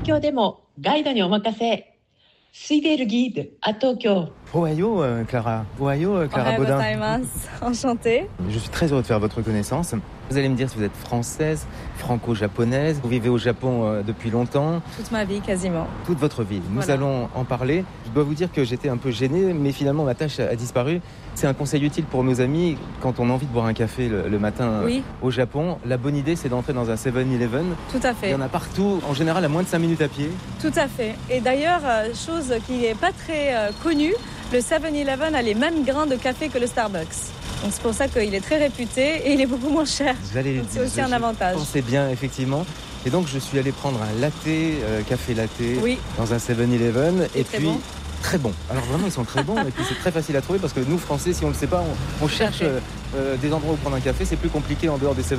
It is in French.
京でもガイドにお任せ。スイベルギードà Tokyo. Ohio, Clara. Ohio, Clara Ohayou Baudin. gozaimasu. Enchantée. Je suis très heureux de faire votre connaissance. Vous allez me dire si vous êtes française, franco-japonaise. Vous vivez au Japon depuis longtemps. Toute ma vie, quasiment. Toute votre vie. Nous Voilà. allons en parler. Je dois vous dire que j'étais un peu gêné, mais finalement ma tâche a disparu. C'est un conseil utile pour nos amis quand on a envie de boire un café le matin Oui. Au Japon. La bonne idée, c'est d'entrer dans un 7-Eleven. Tout à Il fait. y en a partout, en général à moins de 5 minutes à pied. Tout à fait. Et d'ailleurs, chose qui n'est pas très connue, le 7-Eleven a les mêmes grains de café que le Starbucks. Donc c'est pour ça qu'il est très réputé et il est beaucoup moins cher. Vous allez, Donc c'est aussi un avantage. Je pensais bien, effectivement. Et donc, je suis allé prendre un latte, café latte, Oui. dans un 7-Eleven. C'est Et très puis, bon. très bon. Alors vraiment, ils sont très bons. Et puis, c'est très facile à trouver parce que nous, Français, si on ne le sait pas, on cherche des endroits où prendre un café. C'est plus compliqué en dehors des 7